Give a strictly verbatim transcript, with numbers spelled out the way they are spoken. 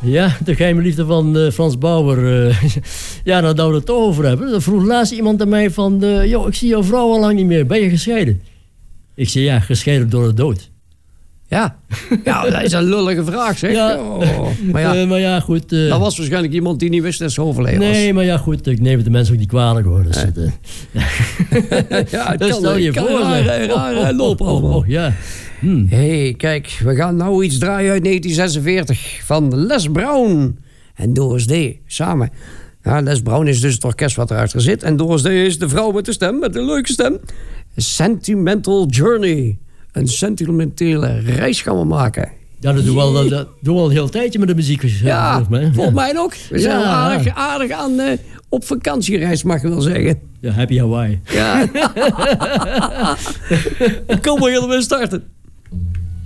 Ja, de geheime liefde van uh, Frans Bauer. Uh, ja, nou dat we het over hebben. Dan vroeg laatst iemand aan mij van... Uh, joh, ik zie jouw vrouw al lang niet meer. Ben je gescheiden? Ik zei, ja, gescheiden door de dood. Ja, ja, dat is een lullige vraag, zeg. Ja. Oh, maar, ja, uh, maar ja, goed... Uh, dat was waarschijnlijk iemand die niet wist dat ze overleden was. Nee, maar ja, goed, ik neem het de mensen ook niet kwalijk, hoor. Dus, nee. uh, ja, het dus kan, stel je kan voor. Raar, raar, raar lopen allemaal. Oh, oh, ja. Hmm. Hé, hey, kijk, we gaan nou iets draaien uit negentien zesenveertig van Les Brown en Doris Day samen. Ja, Les Brown is dus het orkest wat erachter zit en Doris Day is de vrouw met de stem, met de leuke stem. Sentimental Journey. Een sentimentele reis gaan we maken. Ja, dat doen we al, dat doen we al een heel tijdje met de muziek. Ja, volgens mij, volgens mij ook. We zijn ja. aardig, aardig aan uh, op vakantiereis, mag je wel zeggen. Ja, happy Hawaii. Ja. Kom, we gaan weer starten.